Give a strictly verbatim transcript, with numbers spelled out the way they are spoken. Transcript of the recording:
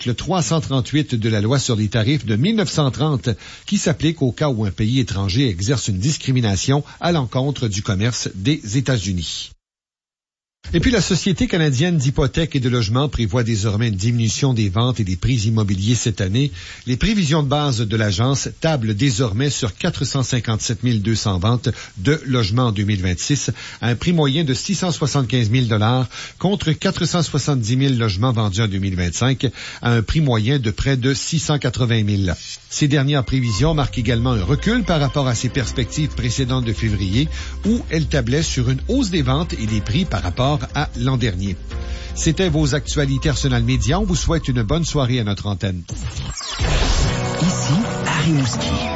l'article trois cent trente-huit de la loi sur les tarifs de mille neuf cent trente qui s'applique au cas où un pays étranger exerce une discrimination à l'encontre du commerce des États-Unis. Et puis la Société canadienne d'hypothèques et de logement prévoit désormais une diminution des ventes et des prix immobiliers cette année. Les prévisions de base de l'agence tablent désormais sur quatre cent cinquante-sept mille deux cents ventes de logements en deux mille vingt-six à un prix moyen de six cent soixante-quinze mille dollars contre quatre cent soixante-dix mille logements vendus en deux mille vingt-cinq à un prix moyen de près de six cent quatre-vingt mille. Ces dernières prévisions marquent également un recul par rapport à ces perspectives précédentes de février où elles tablaient sur une hausse des ventes et des prix par rapport à l'an dernier. C'était vos actualités Arsenal Média. On vous souhaite une bonne soirée à notre antenne. Ici, Rimouski.